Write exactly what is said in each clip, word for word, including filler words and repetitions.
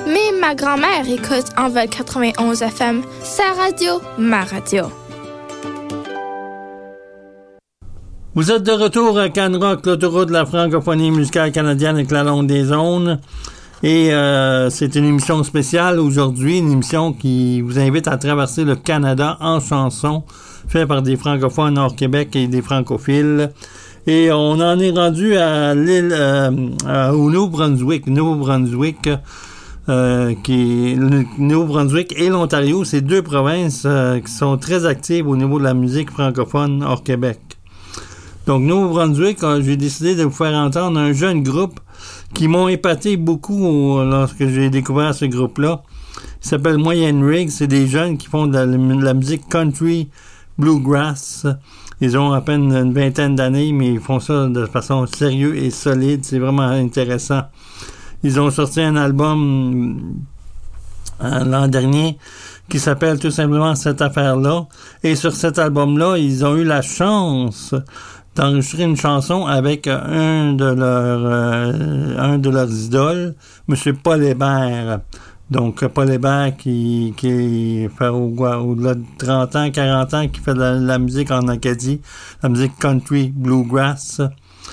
Mais ma grand-mère écoute Envol quatre-vingt-onze F M. Sa radio, ma radio. Vous êtes de retour à Canrock, l'autoroute de la francophonie musicale canadienne avec la longue des zones. Et euh, c'est une émission spéciale aujourd'hui, une émission qui vous invite à traverser le Canada en chanson, fait par des francophones hors Québec et des francophiles. Et on en est rendu à l'île, euh, au Nouveau-Brunswick. Nouveau-Brunswick, euh, qui est, le Nouveau-Brunswick et l'Ontario, c'est deux provinces euh, qui sont très actives au niveau de la musique francophone hors Québec. Donc, Nouveau-Brunswick, euh, j'ai décidé de vous faire entendre un jeune groupe qui m'ont épaté beaucoup euh, lorsque j'ai découvert ce groupe-là. Il s'appelle Moyenne Rig. C'est des jeunes qui font de la, de la musique country, bluegrass. Ils ont à peine une vingtaine d'années, mais ils font ça de façon sérieuse et solide. C'est vraiment intéressant. Ils ont sorti un album euh, l'an dernier qui s'appelle tout simplement Cette affaire-là. Et sur cet album-là, ils ont eu la chance d'enregistrer une chanson avec un de leurs euh, un de leurs idoles, M. Paul Hébert. Donc, Paul Hébert qui, qui fait au, au-delà de trente ans, quarante ans, qui fait de la, de la musique en Acadie, la musique country, bluegrass.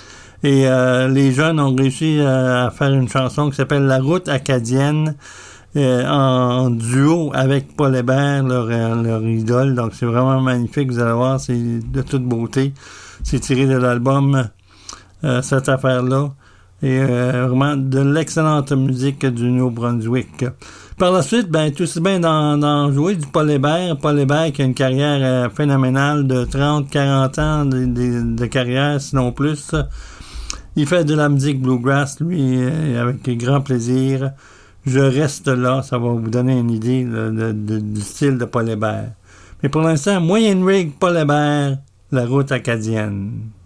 Et euh, les jeunes ont réussi à faire une chanson qui s'appelle La route acadienne, euh, en duo avec Paul Hébert, leur, leur idole. Donc, c'est vraiment magnifique, vous allez voir, c'est de toute beauté. C'est tiré de l'album euh, Cette affaire-là. Et euh, vraiment de l'excellente musique du Nouveau-Brunswick. Par la suite, ben tout aussi bien d'en, d'en jouer du Paul Hébert. Paul Hébert qui a une carrière euh, phénoménale de trente à quarante ans de, de, de carrière, sinon plus. Il fait de la musique bluegrass, lui, euh, avec grand plaisir. Je reste là, ça va vous donner une idée de, de, de, du style de Paul Hébert. Mais pour l'instant, Moyenne Rig, Paul Hébert, La route acadienne.